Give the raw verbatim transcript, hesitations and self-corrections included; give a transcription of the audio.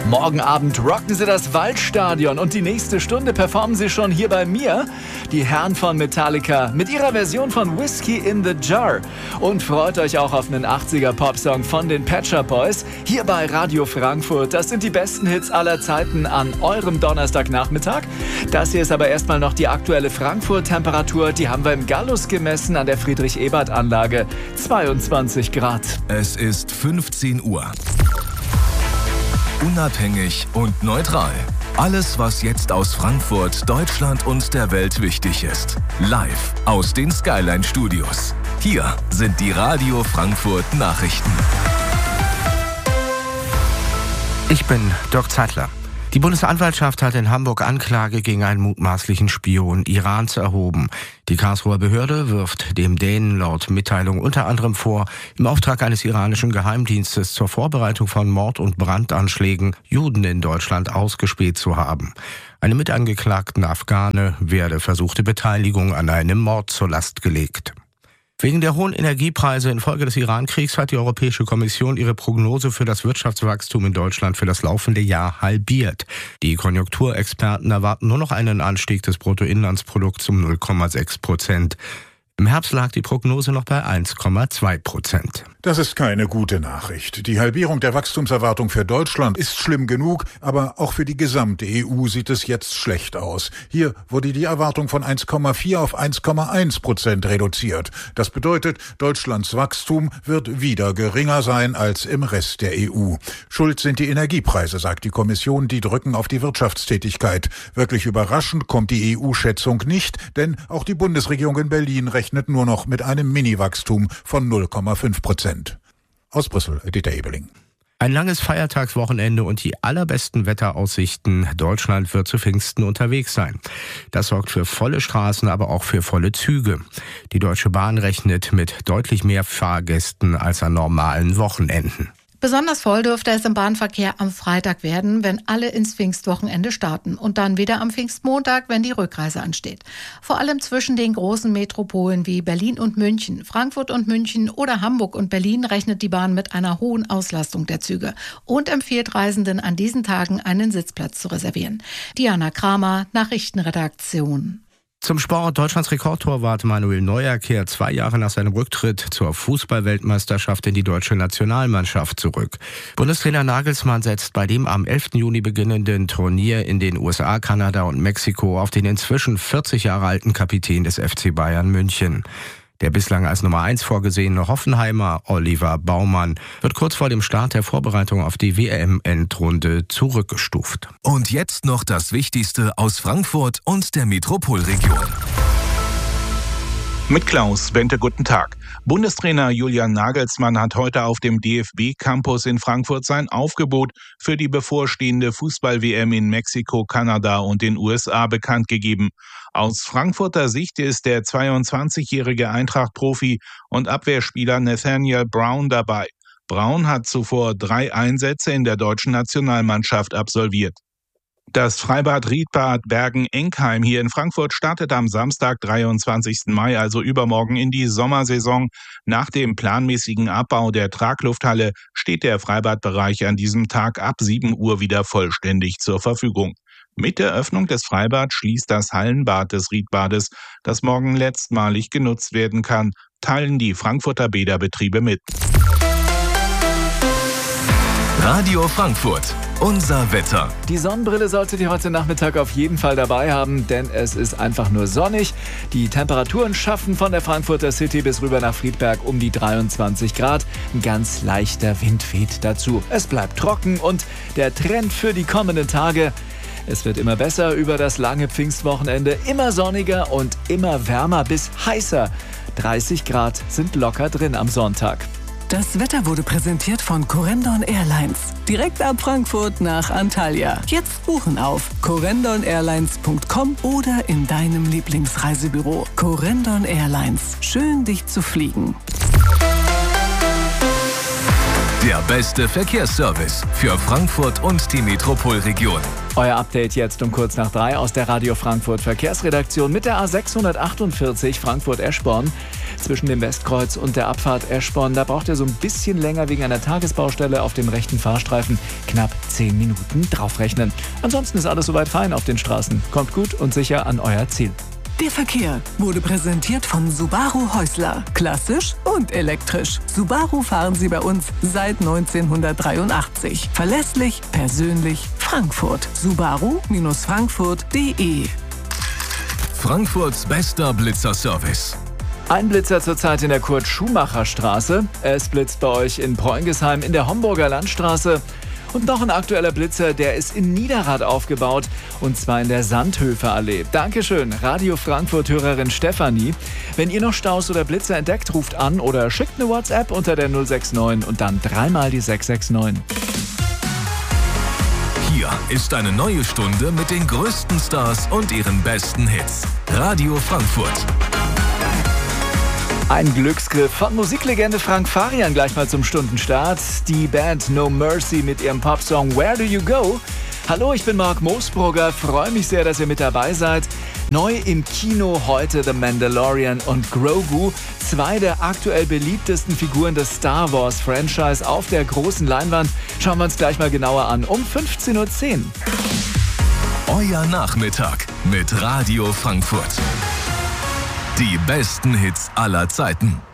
Morgen Abend rocken sie das Waldstadion und die nächste Stunde performen sie schon hier bei mir. Die Herren von Metallica mit ihrer Version von Whiskey in the Jar. Und freut euch auch auf einen achtziger-Pop-Song von den Pet Shop Boys. Hier bei Radio Frankfurt. Das sind die besten Hits aller Zeiten an eurem Donnerstagnachmittag. Das hier ist aber erstmal noch die aktuelle Frankfurt-Temperatur. Die haben wir im Gallus gemessen an der Friedrich-Ebert-Anlage. zweiundzwanzig Grad. Es ist fünfzehn Uhr. Unabhängig und neutral. Alles, was jetzt aus Frankfurt, Deutschland und der Welt wichtig ist. Live aus den Skyline Studios. Hier sind die Radio Frankfurt Nachrichten. Ich bin Dirk Zeitler. Die Bundesanwaltschaft hat in Hamburg Anklage gegen einen mutmaßlichen Spion Irans erhoben. Die Karlsruher Behörde wirft dem Dänen laut Mitteilung unter anderem vor, im Auftrag eines iranischen Geheimdienstes zur Vorbereitung von Mord- und Brandanschlägen Juden in Deutschland ausgespäht zu haben. Einem mitangeklagten Afghane werde versuchte Beteiligung an einem Mord zur Last gelegt. Wegen der hohen Energiepreise infolge des Iran-Kriegs hat die Europäische Kommission ihre Prognose für das Wirtschaftswachstum in Deutschland für das laufende Jahr halbiert. Die Konjunkturexperten erwarten nur noch einen Anstieg des Bruttoinlandsprodukts um null Komma sechs Prozent. Im Herbst lag die Prognose noch bei eins Komma zwei Prozent. Das ist keine gute Nachricht. Die Halbierung der Wachstumserwartung für Deutschland ist schlimm genug, aber auch für die gesamte E U sieht es jetzt schlecht aus. Hier wurde die Erwartung von eins Komma vier auf eins Komma eins Prozent reduziert. Das bedeutet, Deutschlands Wachstum wird wieder geringer sein als im Rest der E U. Schuld sind die Energiepreise, sagt die Kommission, die drücken auf die Wirtschaftstätigkeit. Wirklich überraschend kommt die E U-Schätzung nicht, denn auch die Bundesregierung in Berlin rechnet nur noch mit einem Mini-Wachstum von null Komma fünf Prozent. Aus Brüssel, Dieter Ebeling. Ein langes Feiertagswochenende und die allerbesten Wetteraussichten. Deutschland wird zu Pfingsten unterwegs sein. Das sorgt für volle Straßen, aber auch für volle Züge. Die Deutsche Bahn rechnet mit deutlich mehr Fahrgästen als an normalen Wochenenden. Besonders voll dürfte es im Bahnverkehr am Freitag werden, wenn alle ins Pfingstwochenende starten und dann wieder am Pfingstmontag, wenn die Rückreise ansteht. Vor allem zwischen den großen Metropolen wie Berlin und München, Frankfurt und München oder Hamburg und Berlin rechnet die Bahn mit einer hohen Auslastung der Züge und empfiehlt Reisenden an diesen Tagen einen Sitzplatz zu reservieren. Diana Kramer, Nachrichtenredaktion. Zum Sport. Deutschlands Rekordtorwart Manuel Neuer kehrt zwei Jahre nach seinem Rücktritt zur Fußball-Weltmeisterschaft in die deutsche Nationalmannschaft zurück. Bundestrainer Nagelsmann setzt bei dem am elften Juni beginnenden Turnier in den U S A, Kanada und Mexiko auf den inzwischen vierzig Jahre alten Kapitän des F C Bayern München. Der bislang als Nummer eins vorgesehene Hoffenheimer Oliver Baumann wird kurz vor dem Start der Vorbereitung auf die W M-Endrunde zurückgestuft. Und jetzt noch das Wichtigste aus Frankfurt und der Metropolregion. Mit Klaus Bente, guten Tag. Bundestrainer Julian Nagelsmann hat heute auf dem D F B-Campus in Frankfurt sein Aufgebot für die bevorstehende Fußball-W M in Mexiko, Kanada und den U S A bekannt gegeben. Aus Frankfurter Sicht ist der zweiundzwanzigjährige Eintracht-Profi und Abwehrspieler Nathaniel Brown dabei. Brown hat zuvor drei Einsätze in der deutschen Nationalmannschaft absolviert. Das Freibad Riedbad Bergen-Enkheim hier in Frankfurt startet am Samstag, dreiundzwanzigsten Mai, also übermorgen, in die Sommersaison. Nach dem planmäßigen Abbau der Traglufthalle steht der Freibadbereich an diesem Tag ab sieben Uhr wieder vollständig zur Verfügung. Mit der Öffnung des Freibads schließt das Hallenbad des Riedbades, das morgen letztmalig genutzt werden kann, teilen die Frankfurter Bäderbetriebe mit. Radio Frankfurt, unser Wetter. Die Sonnenbrille solltet ihr heute Nachmittag auf jeden Fall dabei haben, denn es ist einfach nur sonnig. Die Temperaturen schaffen von der Frankfurter City bis rüber nach Friedberg um die dreiundzwanzig Grad. Ein ganz leichter Wind weht dazu. Es bleibt trocken und der Trend für die kommenden Tage: es wird immer besser über das lange Pfingstwochenende, immer sonniger und immer wärmer bis heißer. dreißig Grad sind locker drin am Sonntag. Das Wetter wurde präsentiert von Corendon Airlines. Direkt ab Frankfurt nach Antalya. Jetzt buchen auf corendon airlines punkt com oder in deinem Lieblingsreisebüro. Corendon Airlines. Schön, dich zu fliegen. Der beste Verkehrsservice für Frankfurt und die Metropolregion. Euer Update jetzt um kurz nach drei aus der Radio Frankfurt Verkehrsredaktion mit der A sechshundertachtundvierzig Frankfurt-Eschborn. zwischen dem Westkreuz und der Abfahrt Eschborn. Da braucht ihr so ein bisschen länger wegen einer Tagesbaustelle auf dem rechten Fahrstreifen. Knapp zehn Minuten draufrechnen. Ansonsten ist alles soweit fein auf den Straßen. Kommt gut und sicher an euer Ziel. Der Verkehr wurde präsentiert von Subaru Häusler. Klassisch und elektrisch. Subaru fahren Sie bei uns seit neunzehnhundertdreiundachtzig. Verlässlich, persönlich, Frankfurt. Subaru Frankfurt punkt de. Frankfurts bester Blitzerservice. Ein Blitzer zurzeit in der Kurt-Schumacher-Straße. Es blitzt bei euch in Preungesheim in der Homburger Landstraße. Und noch ein aktueller Blitzer, der ist in Niederrad aufgebaut, und zwar in der Sandhöfer-Allee. Dankeschön, Radio Frankfurt-Hörerin Stefanie. Wenn ihr noch Staus oder Blitzer entdeckt, ruft an oder schickt eine WhatsApp unter der null sechs neun und dann dreimal die sechs sechs neun. Hier ist eine neue Stunde mit den größten Stars und ihren besten Hits. Radio Frankfurt. Ein Glücksgriff von Musiklegende Frank Farian gleich mal zum Stundenstart. Die Band No Mercy mit ihrem Popsong Where Do You Go? Hallo, ich bin Marc Moosbrugger, freue mich sehr, dass ihr mit dabei seid. Neu im Kino heute The Mandalorian und Grogu, zwei der aktuell beliebtesten Figuren des Star Wars Franchise auf der großen Leinwand. Schauen wir uns gleich mal genauer an, um fünfzehn Uhr zehn. Euer Nachmittag mit Radio Frankfurt. Die besten Hits aller Zeiten.